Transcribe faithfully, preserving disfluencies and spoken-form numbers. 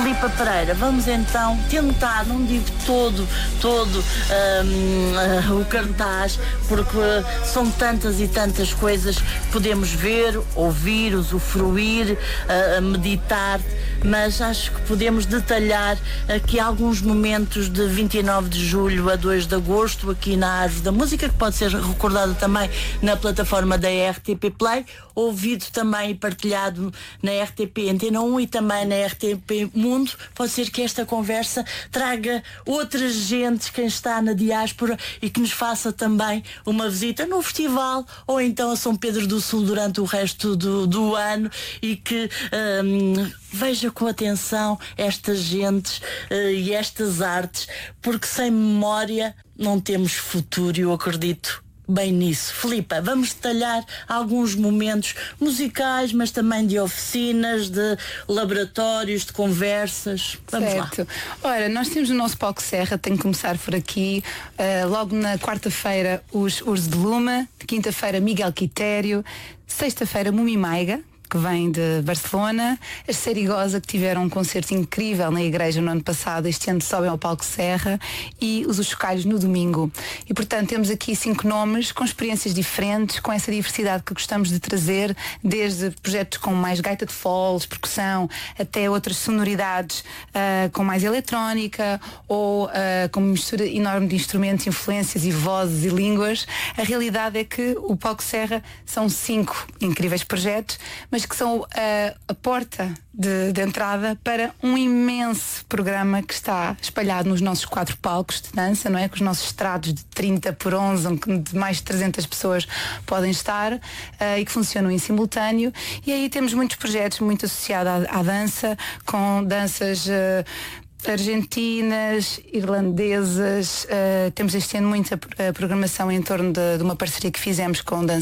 Filipa Pereira, vamos então tentar, não digo todo, todo um, uh, o cartaz, porque uh, são tantas e tantas coisas que podemos ver, ouvir, usufruir, uh, meditar, mas acho que podemos detalhar aqui alguns momentos de vinte e nove de julho a dois de agosto, aqui na Árvore da Música, que pode ser recordada também na plataforma da R T P Play, ouvido também e partilhado na R T P Antena um e também na R T P Mundo. Pode ser que esta conversa traga outras gentes, quem está na diáspora, e que nos faça também uma visita no festival ou então a São Pedro do Sul durante o resto do, do ano, e que hum, veja com atenção estas gentes uh, e estas artes, porque sem memória não temos futuro, eu acredito bem nisso. Filipa, vamos detalhar alguns momentos musicais, mas também de oficinas, de laboratórios, de conversas. Vamos certo. lá. Ora, nós temos o nosso palco Serra, tem que começar por aqui. Uh, logo na quarta-feira, os Urso de Luma. Quinta-feira, Miguel Quitério. Sexta-feira, Mumi Maiga, que vem de Barcelona. As Serigosa, que tiveram um concerto incrível na igreja no ano passado, este ano sobem ao palco Serra, e os Os Chocalhos no domingo. E portanto temos aqui cinco nomes com experiências diferentes, com essa diversidade que gostamos de trazer, desde projetos com mais gaita de foles, percussão, até outras sonoridades uh, com mais eletrónica, ou uh, com uma mistura enorme de instrumentos, influências e vozes e línguas. A realidade é que o palco Serra são cinco incríveis projetos, mas que são uh, a porta de, de entrada para um imenso programa que está espalhado nos nossos quatro palcos de dança, não é? Com os nossos estrados de trinta por onze, onde mais de trezentas pessoas podem estar, uh, e que funcionam em simultâneo. E aí temos muitos projetos muito associados à, à dança, com danças uh, argentinas, irlandesas. Uh, temos este ano muita uh, programação em torno de, de uma parceria que fizemos com dança